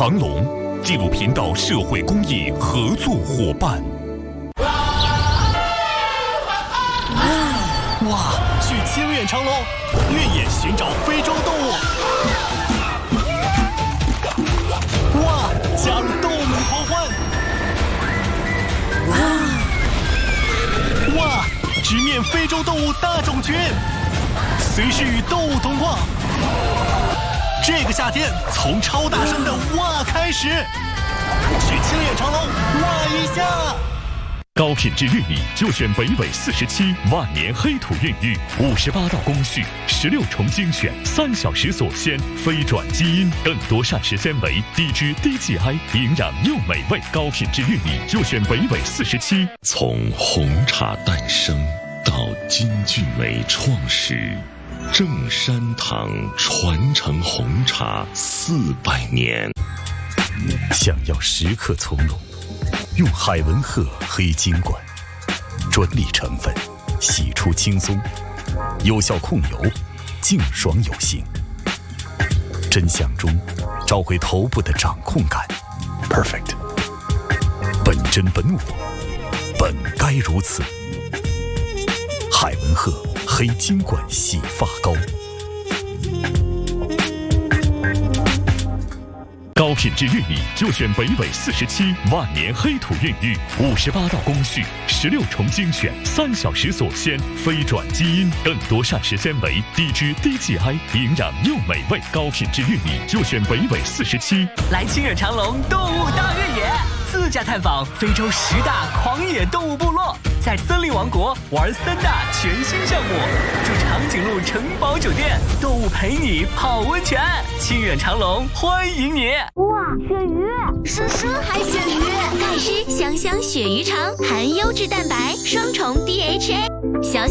长隆，纪录频道社会公益合作伙伴。 哇，去清远长隆，越野寻找非洲动物。哇，加入动物狂欢。哇，直面非洲动物大种群，随时与动物同框。这个夏天，从超大声的哇开始，去清远长隆哇一下。 高品质玉米就选北纬47万年黑土孕育，58道工序，16重精选，3小时锁鲜，非转基因，更多膳食纤维，低脂低 GI， 营养又美味。高品质玉米就选北纬47。 从红茶诞生到金骏眉创始，正山堂传承红茶400年。 想要时刻从容，用海文赫黑金管，专利成分，洗出轻松，有效控油，净爽有型。真相中找回头部的掌控感 ，perfect。本真本我，本该如此。海文赫黑金管洗发膏。高品质玉米就选北纬47万年黑土孕育，58道工序，16重精选，3小时锁鲜，非转基因，更多膳食纤维，低脂低 GI， 营养又美味。高品质玉米就选北纬47。 来清远长隆动物大越野，自驾探访非洲10大狂野动物部落，在森林王国玩3大全新项目，住长颈鹿城堡酒店，动物陪你泡温泉。清远长隆欢迎你！ 哇，鳕鱼！叔叔还鳕鱼，钙湿香香鳕鱼肠，含优质蛋白，双重 DHA，小